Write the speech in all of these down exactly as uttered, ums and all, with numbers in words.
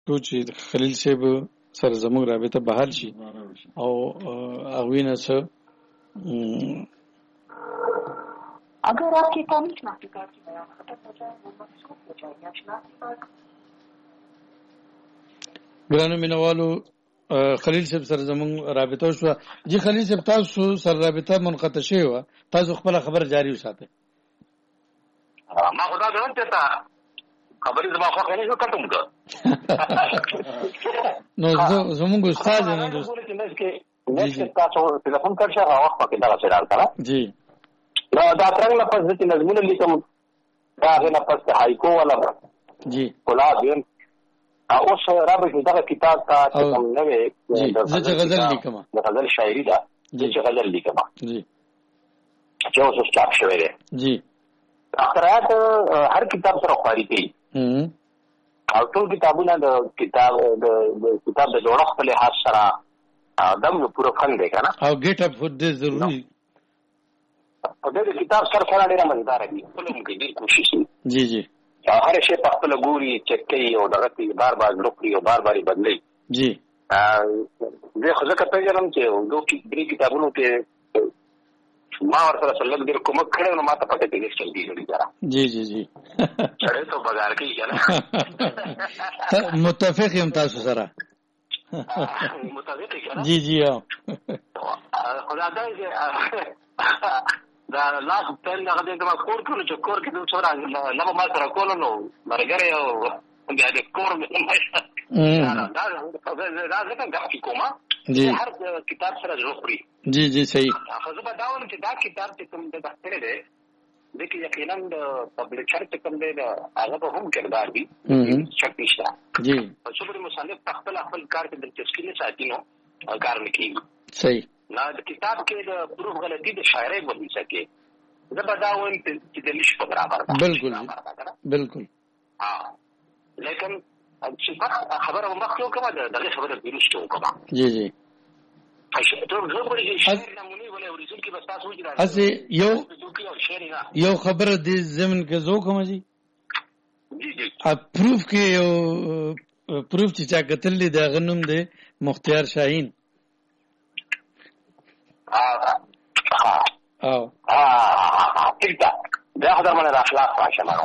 تو چې خلیل صاحب سره زموږ رابطه بحال شي او هغوی نه څه اگر آپ کی قومی شناختی کارڈ کی بیان ختم ہو جائے وہ منسوخ ہو جائے یا شناختی کارڈ. ګرانو مینوالو خلیل صاحب سره زموږ رابطه وشوه. جی خلیل صاحب تاسو سره رابطه منقطع شوې وه، تاسو خپله خبره جاري وساتئ. ما خو دا ځان ته ته خبرې زما خوښه نه شو کټم که نو زموږ استاد نه دوست تاسو ټلیفون کړ شه هغه وخت پکې دغه څه راغله جی نو دا ترنګ نه پس چې نظمونه لیکم دا هغې نه پس هایکو والا جی ښکلا دیم اوس رابطې دغه کتاب ته چې کوم نوې زه چې غزل لیکم د غزل شاعري ده زه چې غزل لیکم جی چې اوس چاپ شوی دی جی اختراعات هر کتاب سره خواري کوي او ټول کتابونه د کتاب د کتاب د جوړښت په لحاظ سره دم یو پوره فن دی که نه او ګیټ اپ فور دې ضروري او د کتاب سره سره ډېره مزداره دي خپله هم کوي ډېر کوشش وي جی جی هر شی په خپله ګوري چک کوي او دغه کوي بار بار زړه کړي او بار بار یې بدلوي جی زه خو ځکه پېژنم چې درې کتابونو کې ما ورسره سره لږ ډېر کومک کړی نو ما ته پته کېږي چې چل کېږي ګره جی جی جی سړی ته بګار کوي که نه متفق یم تاسو سره متفق یې که نه جی جی خو دا دا چې دا لاس پیل دغه دی زما کور کړو چې کور کې دوی څومره لبه ما سره کولو نو ملګری او بیا د کور دا ځکه ګپ کوم هر کتاب سره زړه خوري جی جی صحیح خو زه به دا وایم چې دا کتاب چې کوم د کړی دی دې کې یقینا د پبلیشر چې کوم دی هغه به هم کردار وي شک نشته جی څومره مصنف په خپل خپل کار کې دلچسپي نه ساتي نو کار نه کېږي صحیح نه د کتاب کې د پروف غلطي د شاعرۍ بدل سکے زه به دا وایم چې د لیش په برابر ده بالکل بالکل ها لیکن چې خبره مخکې وکړه دغه خبره وروسته وکړه جی جی اسی یو یو خبره دې زمن کې زو کوم جی ا پروف کې یو پروف چې چا قتل دي دا غنوم دی مختیار شاهین او ها ټیک دا خبره مله اخلاق راشه ما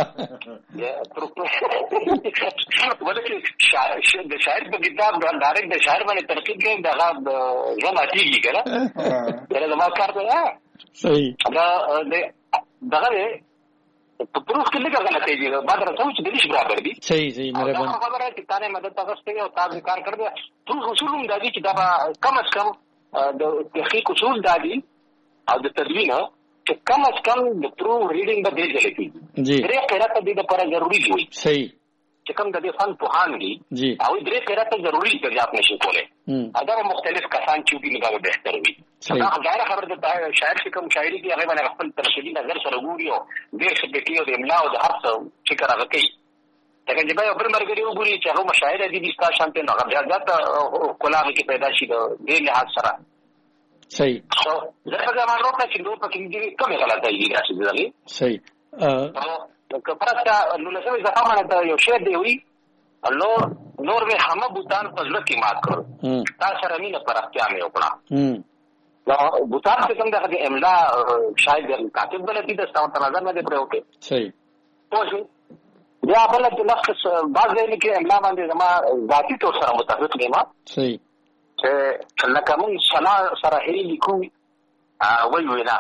ولکه شاعر د شاعر په کتاب د ډایرکټ د شاعر باندې ترکیب کې دغه ژوند اتیږي کنه دا زما کار دی صحیح دا دغه په پروف کې لږه غلطي دي بعد راځو چې د دې برابر دي صحیح صحیح مهرباني خبره چې تاسو مدد تاسو ته او تاسو کار کړی پروف اصول هم دي چې دا کم از کم د تحقیق اصول دي او د تدوین چې کم از کم د پروف ریډینګ به دې ځای کې جی درې قرات دې لپاره ضروری وي صحیح چې کوم د دې فن پوهان دي او درې قرات ضروری دریافت نشي کولای دا مختلف کسان چې دې لپاره بهتر وي دا غیر خبر د شاعر چې کوم شاعري کې هغه باندې خپل ترشدي نظر سره ګوري او دې څه کې او د املا او د هر څه چې راغی کوي دا چې به بل مرګري وګوري چې هغه مشاعر دي د ستا شانته نه غږات کلاغ کې پیدا شي د دې لحاظ سره صحیح so زه هغه ما روکه چې دوی پکې دې کومه غلطه دي راځي دغه صحیح ا که پرستا نو له څه زفامه ته یو شی دی وی نور نور به هم بوتان په ځل کې مات کړ تاسو سره مینه پرختیا مې وکړه نو بوتان څه کوم دغه املا شاید کاتب غلطي ده ستاسو نظر نه دی پرې وکړي صحیح پوه بیا بل د لفظ بعض ځای کې املا باندې زما ذاتي تور سره متفق نه ما صحیح چې لکه مونږ سنا سره هی لیکو وای وینا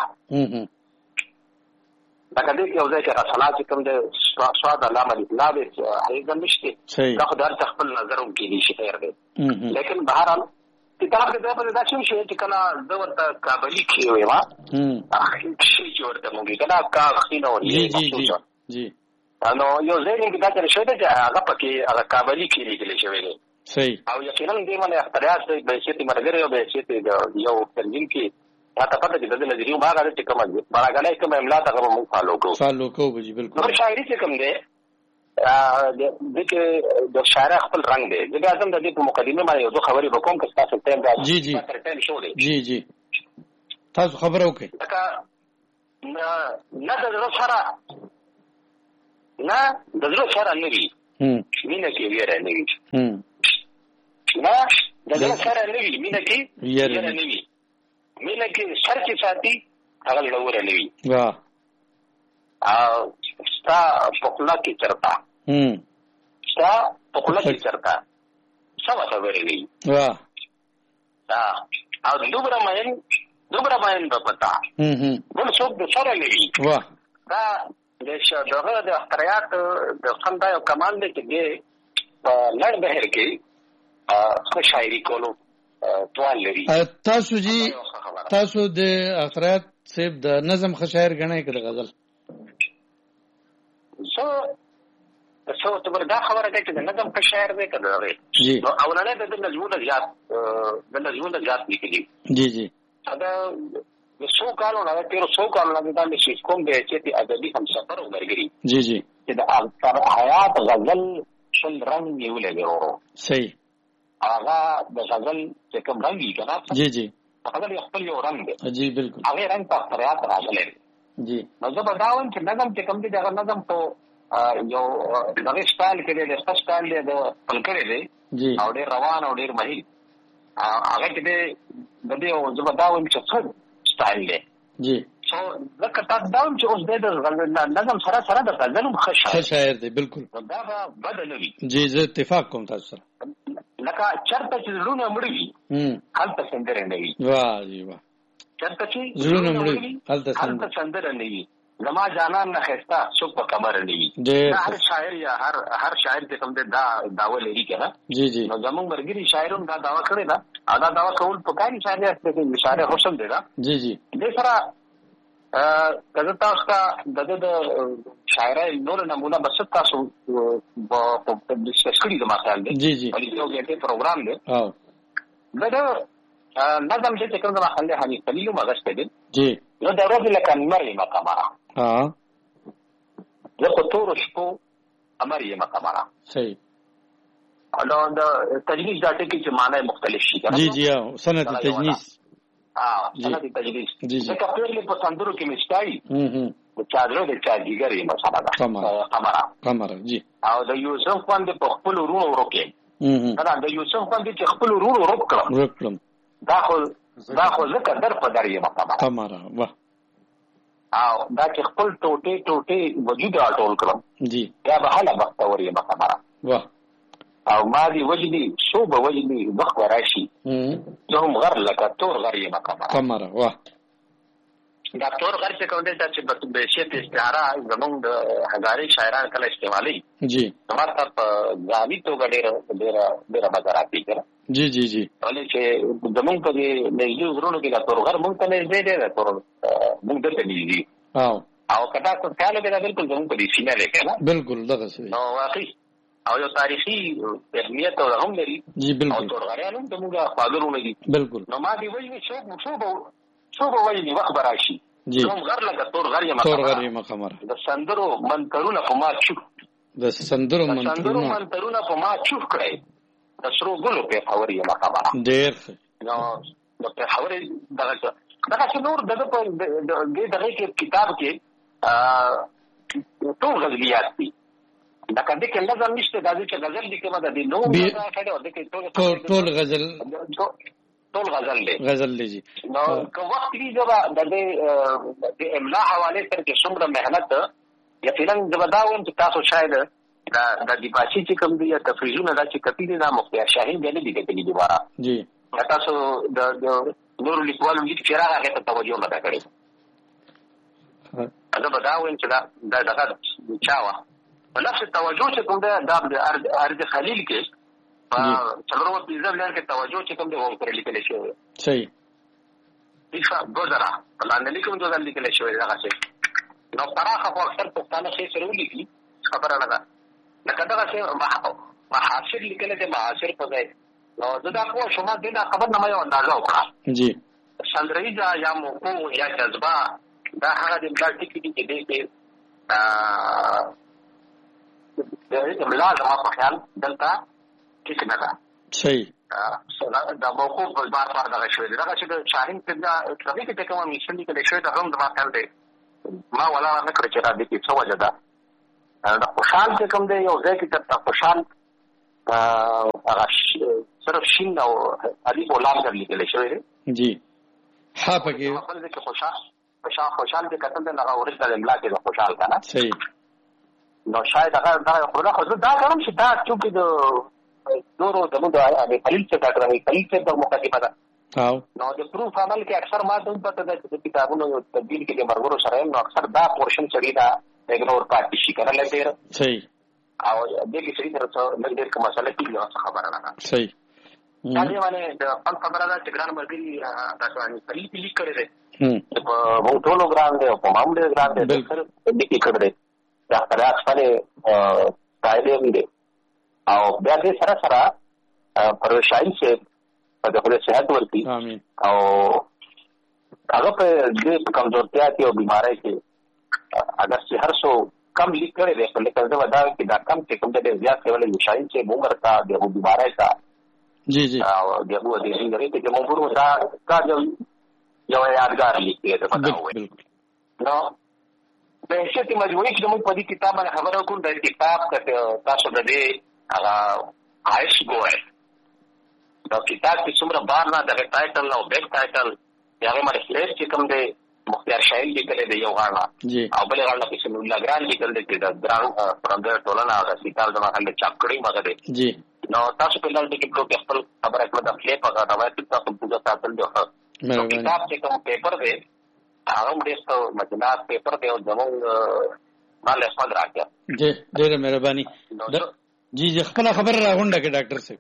لکه دې یو ځای کې سنا چې کوم د سواد علامه لیکلا دې هیڅ نشته دا خدای ته خپل نظر هم کې شي خیر دی لیکن بهرحال کتاب کې دا په داسې شی چې کله د ورته قابلیت کې وي ما شي چې ورته مونږ کله کا خینو جی جی جی نو یو ځای کې دا چې شی چې هغه پکې هغه قابلیت کې لیکل شوی دی صحیح او یقینا دې باندې اختیارات د بهشتي مرګري او بهشتي یو تنظیم کې تاسو پته چې د نظریو ما غواړي چې کوم باراګلای کوم املا ته موږ فالو کوو فالو کوو بجې بالکل نو شاعري چې کوم دی د کې د شاعر خپل رنگ دی د اعظم د دې په مقدمه باندې یو خبرې وکوم چې تاسو ټیم راځي جی جی جی جی تاسو خبرو کوي نه د زړه سره نه د زړه سره نه وي مینه کې ویره نه وي نه د زړه سره نه وي مینه کې ویره نه وي مینه کې سر کې ساتي هغه لوړ نه وي واه او ستا پخلا کې چرتا هم ستا پخلا کې چرتا سوا خبرې نه واه دا او دوبره مې دوبره مې په پتا هم هم بل څوک د سره نه وي واه دا د شادغه د اختیارات د خندا او کمال دې کې په لړ بهر کې ا شاعري کولو توان لري تاسو جی تاسو د اختیارات صاحب د نظم خشاعر غنئ کړه غزل سو سو ته وردا خبره ده چې د نظم خشاعر دې کړه نو اولانه د نظمونو زیات د نظمونو زیات لیکلي جی جی دا سو کالو نه تیر سو کالو نه دا نشي کوم دی چې ادبي هم سفر وګرځي جی جی چې د اکثر حیات غزل شل رنگ نیولې ورو صحیح هغه د غزل چې کوم رنگ یې کنه جی جی هغه خپل یو رنگ دی جی بالکل هغه رنگ په حیات راغلی جی نو زه به دا وایم چې نظم چې کوم دی دا نظم په یو دغه سټایل کې دی د سټایل دی د پلکړې دی او ډېر روان او ډېر مهي هغه کې دی د دې او زه به دا وایم چې څه سټایل دی جی سو لکه تاسو دا چې اوس د نظم سره سره د غزل ښه شاعر دی بالکل دا بدل وي جی زه اتفاق کوم تاسو سره لکه چرته چې زړونه مړوي هلته سندره نه وي واه جی واه چرته چې زړونه مړوي هلته سندره نه وي زما جانان نه خستا څوک په کمر نه وي هر شاعر یا هر هر شاعر چې کوم دا داوا لري کنه جی جی نو زموږ مرګري شاعرون دا داوا کړی دا دا داوا کول په کاري شاعر دی شاعر حسن دی دا جی جی دې سره کله تاسو کا دغه د شاعرای نور نمونه بس تاسو په ډیسکس کړی د ماخال دی جی جی ولې یو کې پروګرام دی او دا نظم چې کوم د ماخال له حنیف خلیل مغشت دی جی نو دا ورځ لکه مری مقامه ها زه په تور شپو امرې مقامه صحیح دا د تجویز د ټکی چې معنی مختلف شي جی جی سند تجویز اه سند تجویز چې کله په سندرو کې مشتای د چادرو د چاجیګر یې مسله ده قمره قمره جی او د یوسف باندې په خپل ورونو ورکه دا د یوسف باندې چې خپل ورونو ورکړم ورکړم دا خو دا خو ذکر در په دریه مقامه قمره واه او دا چې خپل ټوټه ټوټه وجود راټول کړم جی دا به حاله بختوري مقامه واه او ما دی وجدي شو به وجدي وخت راشي نو غر لکه تور غر یې مقامه قمره واه دا تور غر چې کوم دی چې به شی په استعاره زمونږ د هزارې شاعران کله استعمالي جی تمہارا په ځامي توګه ډېر ډېر ډېر بازاراتي کړه جی جی جی ولې چې زمونږ په دې نږدې ورونو کې دا تور غر مونږ ته نږدې دی دا تور مونږ ته نږدې او او کدا څه خیال به دا بالکل زمونږ په دې سینه لري کنه بالکل دغه څه نو واقعي او یو تاریخي اهمیت او هم لري جی بالکل او تور غریانو ته موږ خاطرونه دي بالکل نو ما دی وایي شو شو به شو به وایي وخت راشي جی کوم غر لکه تور غر یې تور غر یې مخمره د سندرو منترونه په ما چوک د سندرو منترونه منترونه په ما چوک کړی د سرو ګلو په خبر یې مخمره ډېر نو د په خبر دغه دغه نور دغه په دې دغه کتاب کې ټول غزلیات دي دا کله کې نظم نشته دا چې غزل دي کومه د نو ټول ټول غزل ټول غزل دی غزل دی جی نو که وخت کې دا د د املا حواله سره چې څومره مهنت یقینا زبرداون چې تاسو شاید دا د دیپاشي چې کوم دی تفریحونه دا چې کپی دي دا مختار شاهین دی نه دي کتلی دوباره جی تاسو د نور لیکوالو لیک چیرې هغه ته توجه نه کړی دا بداون چې دا دغه چاوه ولکه توجه چې کوم دا د ارض خلیل کې څلورو پیزا لري کې توجه چې کوم دی وو پر لیکل شوی صحیح ایفا ګذرا لاندې لیکم دا لیکل شوی دا څه نو صراحه خو اکثر پښتانه شي سره ولیکي خبره نه ده لکه دا څه محاصر لیکل دي محاصر په ځای نو دا خو شما دې دا خبر نه مې اندازه وکړه جی سندریزا یا موقو یا جذبه دا هغه د بلاد ټکی دي چې دې د املا زما په خیال دلته ټیک نه ده صحیح دا موقوف په بار بار دغه شوی دی دغه چې د شاهین په ټرافیک ته کوم میشن لیکل شوی دا هم زما خیال دی ما ولا نه کړ چې را دي کې څه وجه ده دا خوشحال چې کوم دی یو ځای کې درته خوشحال هغه صرف شین او الف او لام سره لیکل شوی دی جی ها پکې خپل کې خوشحال خوشحال خوشحال دې کتل دی هغه ورته د املا کې خوشحال کنه صحیح نو شاید هغه دا خو دا خو دا کوم چې دا چې د نورو زموږ د خلیل څخه راغلي خلیل څخه د مقدمه ده او نو د پروف عمل کې اکثر ما ته پته ده چې کتابونو یو تبدیل کې د مرګورو سره نو اکثر دا پورشن چړي دا اګنور پاتې شي کنه لږ ډیر صحیح او دې کې صحیح درته لږ ډیر کومه مسله کې یو خبره نه صحیح دا دی باندې د خپل خبره ده چې ګران مرګي تاسو باندې خلیل لیک کړی دی په مو ټولو ګران دی او په مام دی ګران دی د سر دې کې کړی دا خلاص باندې قاعده دی او بیا دې سره سره پروشای چې د خپل صحت ورتي او هغه په دې کمزورتیا کې او بیماری کې اگر چې هر څو کم لیک کړي دي په لیکل دا ودا کې دا کم چې کوم دې زیات کېول یوشاین چې موږ ورته د بیماری کا جی جی او دغه د دې غوړي چې موږ ورو دا کا یو یادګار لیکي دا پتا وي نو په هیڅ مجموعي کې موږ په دې کتاب باندې خبرو کوو د کتاب تاسو د دې هغه عايش ګوئ دا کتاب چې څومره بار نه د ټایټل او بیک ټایټل هغه مړ فلیش چې کوم دی مختار شاعر لیکل دی یو غاړه او بل غاړه کې سمو الله ګران لیکل دی چې دا ګران پرندر ټولنه هغه سیتال دما خلک چاکړی مګه دی جی نو تاسو په لړ کې پروګ خپل خبره کړه د فلیپ هغه دا وایي تاسو په تاسو دی نو کتاب چې کوم پیپر دی هغه دې څو مجلات پیپر دی او زموږ مال اسمد راکیا جی ډېر مهرباني جی جی خپل خبر راغونډه کې ډاکټر صاحب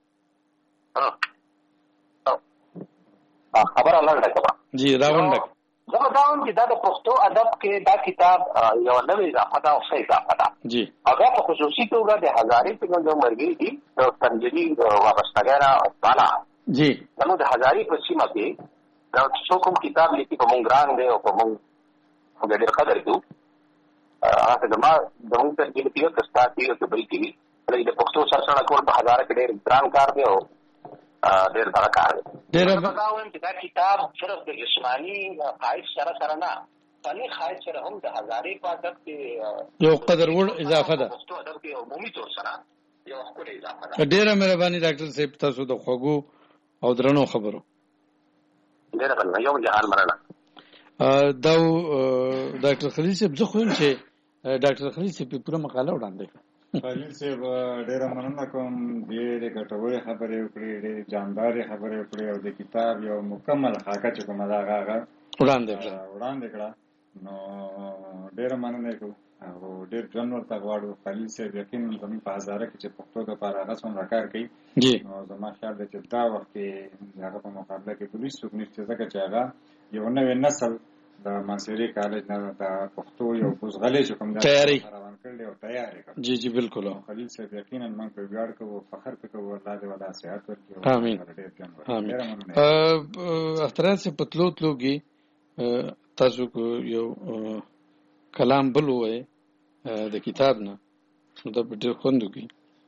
خبر الله راکړه جی راغونډه زه دا وایم چې دا د پښتو ادب کې دا کتاب یو نوې اضافه ده او څه اضافه ده جی هغه په خصوصي توګه د هزارې څنګه د مرګي دي د تنجلي وابستګرا بالا جی نو د هزارې په سیمه کې دا څو کوم کتاب لیکي په مونږ ګران دی او په مونږ په ډېر قدر کوو هغه د ما د مونږ ته چې یو تاسو ته یو بل کې د پښتو سره سره کول په هزاره کې ډېر ګران کار دی او ډېر بڑا کار دی ډېر دا وایم چې دا کتاب صرف د جسمانی خواهش سره سره نه فني خواهش سره هم د هزارې په ادب کې یو قدر وړ اضافه ده پښتو ادب کې عمومي طور سره یو ښکلې اضافه ده ډېر مهرباني ډاکټر صاحب تاسو د خوږو او درنو خبرو ډېر بل یو جهان مرنه دا ډاکټر خلیل صاحب زه خو هم چې ډاکټر خلیل صاحب پوره مقاله وړاندې خلیل صاحب ډېره مننه کوم ډېرې ګټورې خبرې وکړې ډېرې جاندارې خبرې وکړې او د کتاب یو مکمل خاکه چې کومه ده هغه وړاندې کړه وړاندې کړه نو ډېره مننه کوم او ډېر ژوند ورته غواړو خلیل صاحب یقینا زموږ په هزاره کې چې پښتو دپاره هغه څومره کار کوي نو زما خیال دی چې دا وخت کې د هغه په مقابله کې بل هېڅوک نشته ځکه چې هغه یو نوی نسل د منصوري کالج نه د پښتو یو بوزغلې چې کوم تیاری روان کړی او تیار یې کړ جی جی بالکل خلیل صاحب یقینا موږ په ویاړ کوو فخر کوو الله دې ولا صحت ورکړي امين امين اخترات سے پتلو تلوږي تاسو کو یو کلام بل وای د کتاب نه نو دا په ډېر خوندو کې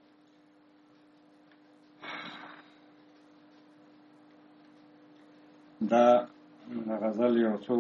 دا غزل یو څو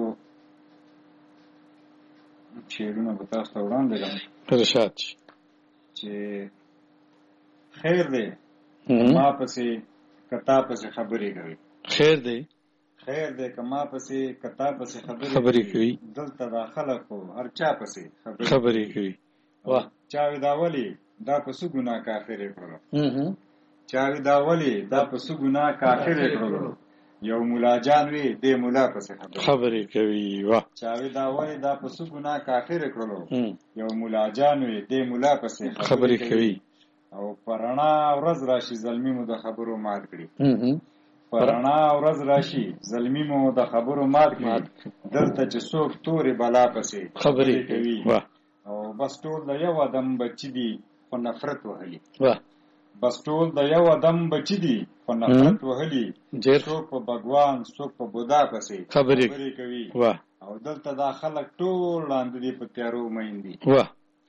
شعرونه به تاسو ته وړاندې کړم ارشاد چې خیر دی ما پسې کتا پسې خبرې کوي خیر دی خیر دی که ما پسې کتا پسې خبرې کوي دلته دا خلکو هر چا پسې خبرې کوي واه چاوي دا ولي دا په څه ګناه کافر یې کړلو چاوي دا ولي دا په څه ګناه کافر یې کړلو یو مولا جان وی دې مولا پسې خبرې کوي واه چاوي دا ولي دا په څه ګناه کافر یې کړلو یو مولا جان وی دې مولا پسې خبرې کوي او پرانا ورځ راشي زلمی مو د خبرو مات کړي پرانا ورځ راشي زلمی مو د خبرو مات کړي دلته چې څوک تورې بلا پسې خبرې کوي واه او بس ټول د یو ادم بچی دي خو نفرت وهلي واه بس ټول د یو ادم بچی دي خو نفرت وهلي څوک په بګوان څوک په بودا پسې خبرې کوي واه او دلته دا خلک ټول لاندې دي په تیارو میندي واه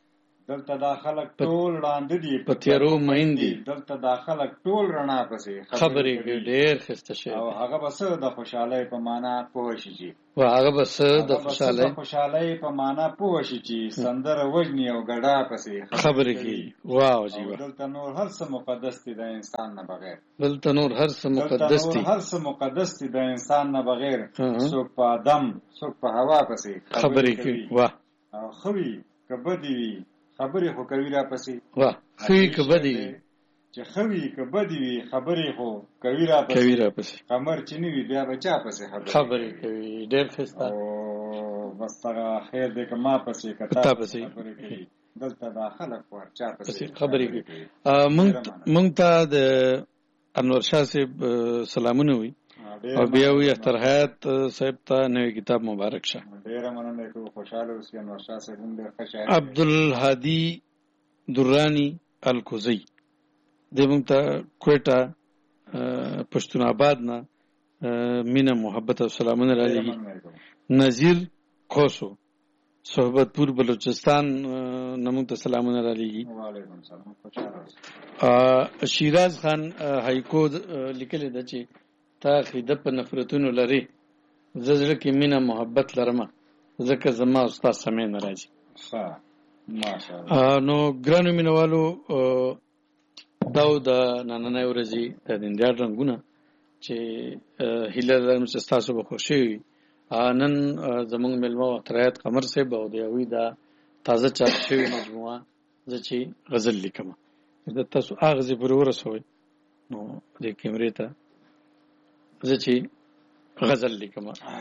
دلته دا خلک ټول وړاندې دي په تیارو مین دي دلته دا خلک ټول رڼا پسې خبرې کوي ډېر ښایسته شی او هغه به څه د خوشحالۍ په معنا پوه شي چې و هغه به څه د خوشحالۍ خوشحالۍ په معنا پوه شي چې سندره وژني او ګډا پسې خبرې کوي. واو جی واو. دلته نور هر څه مقدس دي د انسان نه بغیر دلته نور هر څه مقدس دي هر څه مقدس دي د انسان نه بغیر څوک په آدم څوک په هوا پسې خبرې کوي. واه او خوي کبدي وي خبرې خو کوي را پسې. واه خوي کبدي چې خوي کبدي وي خبرې خو کوي را پسې کوي را پسې قمر چې نی وي بیا بچا پسې خبرې خبرې کوي. ډېر ښایسته او بس هغه خیر دې کما پسې کتا پسې خبرې کوي. دلته دا خلک ورچا پسې خبرې کوي. مونږ مونږ ته د انور شاه صاحب سلامونه وي او بیا وی اختر حیات صاحب ته نوې کتاب مبارک شه. ډیره مننه کوم خوشاله اوسئ. انور شاه صاحب هم ډیر ښه شاعر. عبدالهادي درانی الکوزی د مونږ ته کوټه پښتون آباد نه مینه محبت او سلامونه را لېږي. نذیر خوسو صحبت پور بلوچستان نه مونږ ته سلامونه را لېږي. وعلیکم السلام. خوشاله شیراز خان هایکو لیکلی ده چې تا خیده په نفرتونو لري زه زړه کې مینه محبت لرمه ځکه زما استاد سمې نه راځي. ښه ماشاءالله. نو ګرانو مینوالو دا د نننۍ ورځې د دیندار رنګونه چې هیله لرم چې ستاسو به خوښي وي. نن زموږ میلمه اخترایت قمر صاحب او د هغوی دا تازه چاپ شوې مجموعه زه چې غزل لیکم د تاسو اغزې پورې ورسوئ نو دې کیمرې ته زه چې غزل لیکم.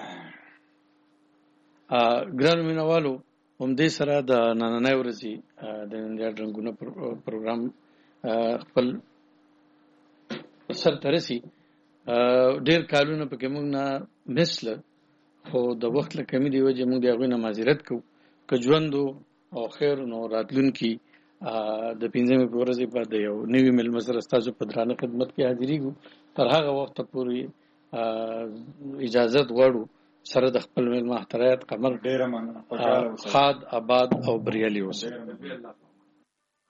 ګرانو مینوالو همدې سره د نننۍ ورځې د دیندار رنګونه پروګرام خپل سر ته رسي. ډېر کالونه پکې موږ نه مثله خو د وخت له کمي دی وجې موږ د هغوی نه معذرت کوو. که ژوند او خیر نو راتلونکي د پنځمې په ورځې به د یو نوي مېلمه سره ستاسو په درانه خدمت کې حاضرېږو. تر هغه وخته پورې اجازت غواړو سره د خپل مېلمه اخترایت قمر ډېره مننه. خاد آباد او بریالي اوسئ.